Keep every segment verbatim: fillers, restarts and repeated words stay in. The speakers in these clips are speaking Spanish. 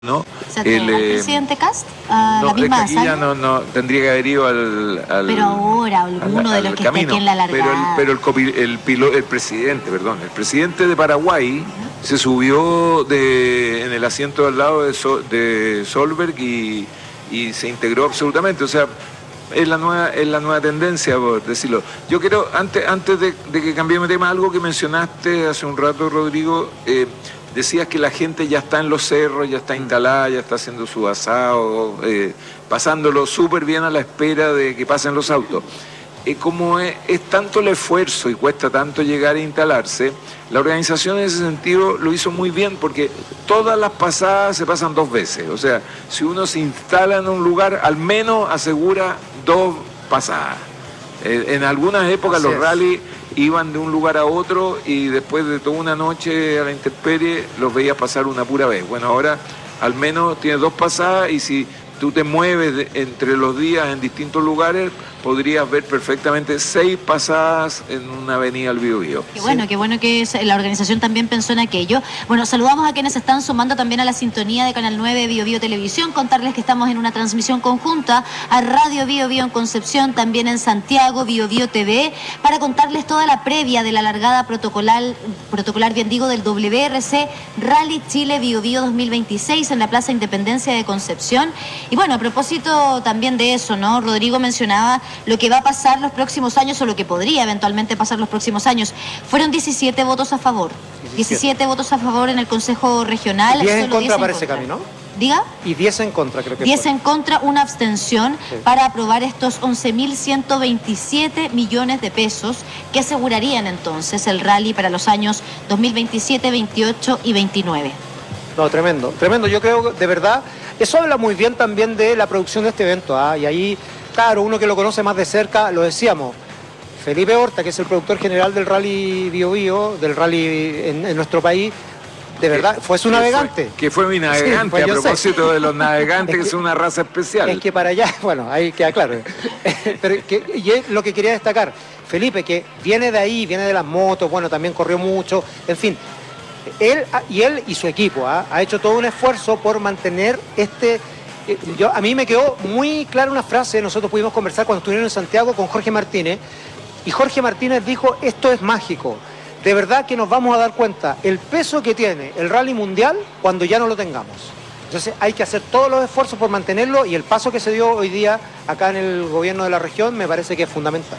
¿no? ¿Se el, el eh, presidente Kast? ¿A no, la misma aquí ya no, no tendría que haber ido al, al pero ahora alguno al, de los que camino, está aquí en la largada. Pero el, pero el, el, pilo, el presidente, perdón, el presidente de Paraguay uh-huh. se subió de, en el asiento al lado de, Sol, de Solberg y, y se integró absolutamente, o sea, es la nueva, es la nueva tendencia, por decirlo. Yo quiero, antes, antes de, de que cambiemos de tema, algo que mencionaste hace un rato, Rodrigo, eh, decías que la gente ya está en los cerros, ya está instalada, ya está haciendo su asado, eh, pasándolo súper bien a la espera de que pasen los autos. Eh, como es, es tanto el esfuerzo y cuesta tanto llegar a instalarse, la organización en ese sentido lo hizo muy bien porque todas las pasadas se pasan dos veces. O sea, si uno se instala en un lugar, al menos asegura dos pasadas. Eh, en algunas épocas Así los es. rallies iban de un lugar a otro y después de toda una noche a la intemperie los veías pasar una pura vez. Bueno, ahora al menos tienes dos pasadas y si tú te mueves de, entre los días en distintos lugares, podrías ver perfectamente seis pasadas en una avenida al Biobío. Qué bueno, sí. qué bueno que la organización también pensó en aquello. Bueno, saludamos a quienes están sumando también a la sintonía de Canal nueve Biobío Televisión. Contarles que estamos en una transmisión conjunta a Radio Biobío en Concepción, también en Santiago, Biobío T V, para contarles toda la previa de la largada protocolar, protocolar bien digo, del W R C Rally Chile Biobío dos mil veintiséis en la Plaza Independencia de Concepción. Y bueno, a propósito también de eso, ¿no? Rodrigo mencionaba lo que va a pasar los próximos años o lo que podría eventualmente pasar los próximos años. Fueron diecisiete votos a favor. diecisiete votos a favor en el Consejo Regional. diez en contra para ese camino. ¿Diga? Y diez en contra, creo que diez en contra, una abstención sí. para aprobar estos once mil ciento veintisiete millones de pesos que asegurarían entonces el rally para los años dos mil veintisiete, veintiocho y veintinueve. No, tremendo, tremendo. Yo creo, de verdad, eso habla muy bien también de la producción de este evento, ¿ah? Y ahí, claro, uno que lo conoce más de cerca, lo decíamos, Felipe Horta, que es el productor general del Rally Biobío, del rally en, en nuestro país, de verdad, fue su navegante. Fue, que fue mi navegante, sí, pues a propósito sé. de los navegantes, que, que son una raza especial. Es que para allá, bueno, ahí queda claro. Pero que, y es lo que quería destacar, Felipe, que viene de ahí, viene de las motos, bueno, también corrió mucho, en fin. Él y él y su equipo ¿eh? ha hecho todo un esfuerzo por mantener este... Eh, yo, a mí me quedó muy clara una frase, nosotros pudimos conversar cuando estuvieron en Santiago con Jorge Martínez, y Jorge Martínez dijo, esto es mágico, de verdad que nos vamos a dar cuenta el peso que tiene el rally mundial cuando ya no lo tengamos. Entonces hay que hacer todos los esfuerzos por mantenerlo y el paso que se dio hoy día acá en el gobierno de la región me parece que es fundamental.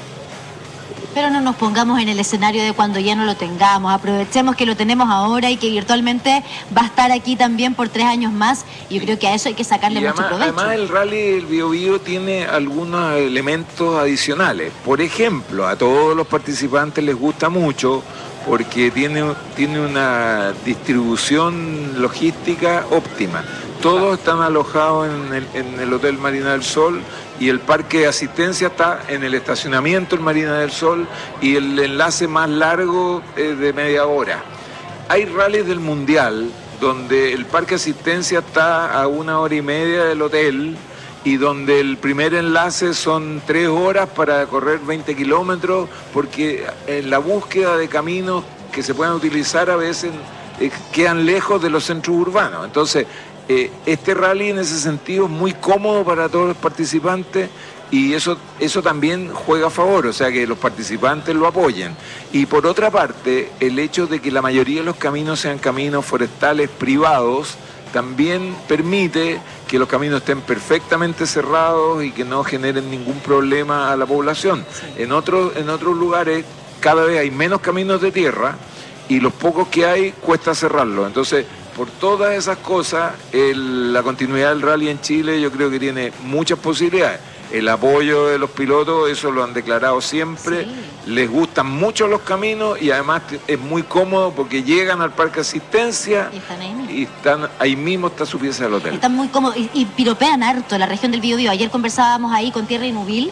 Pero no nos pongamos en el escenario de cuando ya no lo tengamos. Aprovechemos que lo tenemos ahora y que virtualmente va a estar aquí también por tres años más. Y yo creo que a eso hay que sacarle y mucho además, provecho. Además, el rally del Biobío tiene algunos elementos adicionales. Por ejemplo, a todos los participantes les gusta mucho porque tiene, tiene una distribución logística óptima. Todos están alojados en el, en el Hotel Marina del Sol y el parque de asistencia está en el estacionamiento del Marina del Sol y el enlace más largo es de media hora. Hay rallies del Mundial donde el parque de asistencia está a una hora y media del hotel y donde el primer enlace son tres horas para correr veinte kilómetros porque en la búsqueda de caminos que se puedan utilizar a veces eh, quedan lejos de los centros urbanos. Entonces, Eh, este rally en ese sentido es muy cómodo para todos los participantes y eso, eso también juega a favor, o sea que los participantes lo apoyen. Y por otra parte, el hecho de que la mayoría de los caminos sean caminos forestales privados también permite que los caminos estén perfectamente cerrados y que no generen ningún problema a la población. En otros, en otros lugares cada vez hay menos caminos de tierra y los pocos que hay cuesta cerrarlos. Entonces, por todas esas cosas, el, la continuidad del rally en Chile yo creo que tiene muchas posibilidades. El apoyo de los pilotos, eso lo han declarado siempre, sí. Les gustan mucho los caminos y además es muy cómodo porque llegan al parque de asistencia y están ahí mismo, y están, ahí mismo está su pieza del hotel. Están muy cómodos y, y piropean harto la región del Biobío. Ayer conversábamos ahí con Thierry Nubil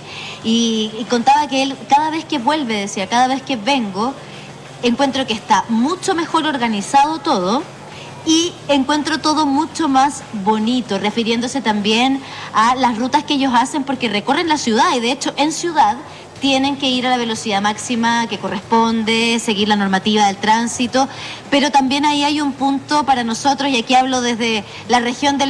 y, y contaba que él cada vez que vuelve, decía, cada vez que vengo, encuentro que está mucho mejor organizado todo. Y encuentro todo mucho más bonito, refiriéndose también a las rutas que ellos hacen porque recorren la ciudad y de hecho en ciudad tienen que ir a la velocidad máxima que corresponde, seguir la normativa del tránsito, pero también ahí hay un punto para nosotros, y aquí hablo desde la región del